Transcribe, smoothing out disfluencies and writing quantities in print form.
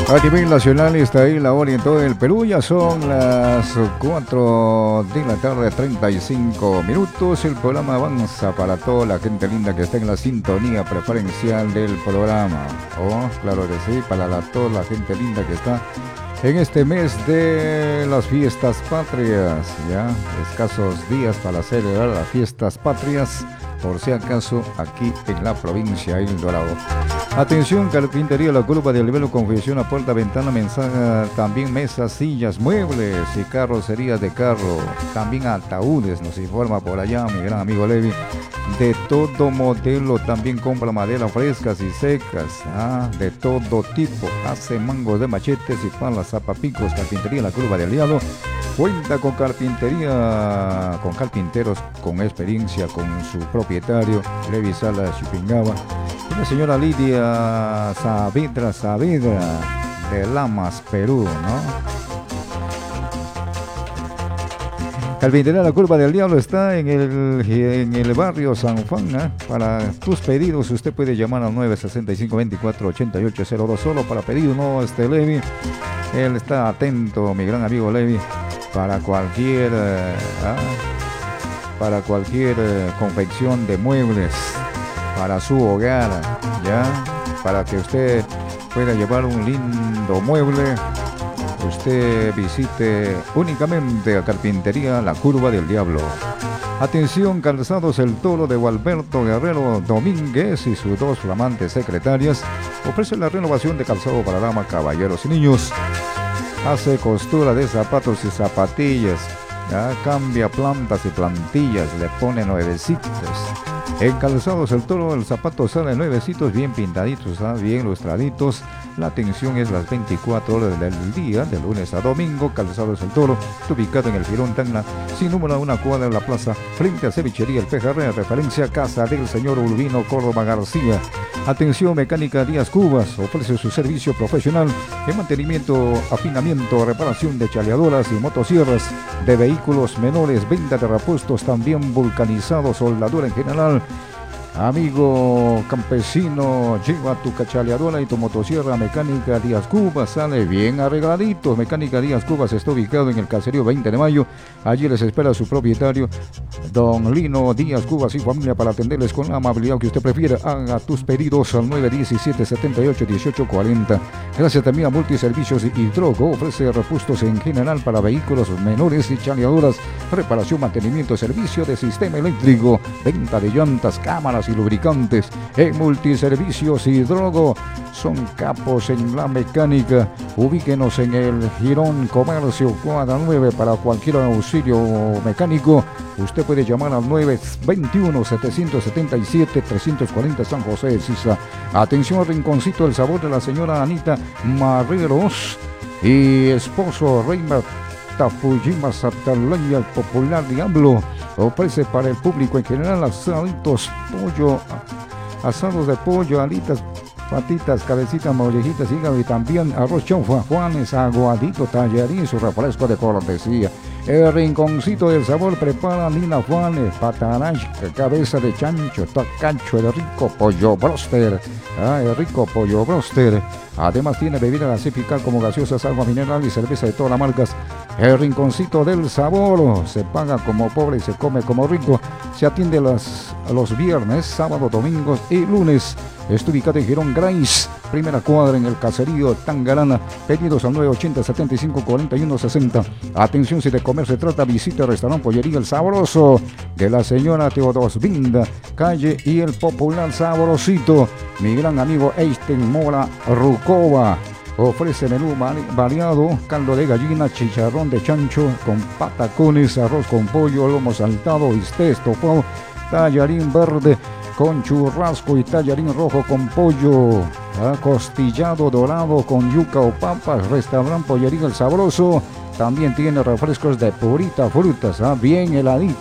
A nivel nacional está ahí la hora en todo el Perú. Ya son las 4 de la tarde, 35 minutos. El programa avanza para toda la gente linda que está en la sintonía preferencial del programa. Oh, claro que sí, para toda la gente linda que está en este mes de las fiestas patrias. Ya, escasos días para celebrar las fiestas patrias, por si acaso, aquí en la provincia de El Dorado. Atención, carpintería La Curva del Velo, confecciona puerta, ventana, mensaje, también mesas, sillas, muebles y carrocerías de carro, también ataúdes, nos informa por allá mi gran amigo Levi. De todo modelo, también compra madera frescas y secas, de todo tipo, hace mangos de machetes y palas, zapapicos. Carpintería La Curva del Diablo cuenta con carpintería, con carpinteros con experiencia, con su propietario Levi Salas Chupingaba y la señora Lidia Saavedra de Lamas, Perú, ¿no? Carpintería La Curva del Diablo está en el barrio San Juan, ¿eh? Para tus pedidos usted puede llamar al 965-24-8802 solo para pedidos, ¿no? Levi, él está atento, mi gran amigo Levi, para cualquier confección de muebles para su hogar, ya, para que usted pueda llevar un lindo mueble. Usted visite únicamente a Carpintería La Curva del Diablo. Atención, Calzados El Toro de Gualberto Guerrero Domínguez y sus dos flamantes secretarias ofrece la renovación de calzado para damas, caballeros y niños. Hace costura de zapatos y zapatillas, ya, cambia plantas y plantillas, le pone nuevecitos. En Calzados El Toro el zapato sale nuevecitos, bien pintaditos, bien lustraditos. La atención es las 24 horas del día, de lunes a domingo. Calzados El Toro, ubicado en el Girón Tacna, sin número a una cuadra de la plaza, frente a Cevichería El Pejarré, referencia a casa del señor Urbino Córdoba García. Atención, Mecánica Díaz Cubas ofrece su servicio profesional en mantenimiento, afinamiento, reparación de chaleadoras y motosierras de vehículos menores, venta de repuestos, también vulcanizado, soldadura en general. Amigo campesino, lleva tu cachaleadora y tu motosierra Mecánica Díaz Cubas, sale bien arregladito. Mecánica Díaz Cubas está ubicado en el caserío 20 de mayo. Allí les espera su propietario, don Lino Díaz Cubas y familia, para atenderles con la amabilidad que usted prefiera. Haga tus pedidos al 917-78-1840. Gracias también a Multiservicios Hidrogo, ofrece repuestos en general para vehículos menores y chaleadoras, reparación, mantenimiento, servicio de sistema eléctrico, venta de llantas, cámaras y lubricantes. En Multiservicios Hidrogo son capos en la mecánica. Ubíquenos en el Girón Comercio, cuadra 9. Para cualquier auxilio mecánico usted puede llamar al 921-777-340 San José de Sisa. Atención, Rinconcito El Sabor de la señora Anita Marreros y esposo Reymar Tafujima Satalaya, el popular Diablo, ofrece para el público en general asados de pollo, alitas, patitas, cabecitas, mollejitas, hígado y también arroz chaufa, juanes, aguadito, tallarín, su refresco de cortesía. El Rinconcito del Sabor prepara Nina Juanes, patarach, cabeza de chancho, tacacho, el rico pollo broster, el rico pollo broster. Además tiene bebida gasificada como gaseosas, agua mineral y cerveza de todas las marcas. El Rinconcito del Sabor se paga como pobre y se come como rico. Se atiende los viernes, sábados, domingos y lunes. Está ubicado en Girón Grace, primera cuadra en el caserío Tangarana. Pedidos al 980-75-41-60. Atención, si de comer se trata, visita el restaurante Pollería El Sabroso de la señora Teodosvinda, calle y el popular Sabrosito. Mi gran amigo Einstein Mora Rucova ofrece menú variado, caldo de gallina, chicharrón de chancho con patacones, arroz con pollo, lomo saltado, bistec estofado, tallarín verde con churrasco y tallarín rojo con pollo, costillado dorado con yuca o papas. Restaurante Pollería El Sabroso también tiene refrescos de purita frutas, bien heladito.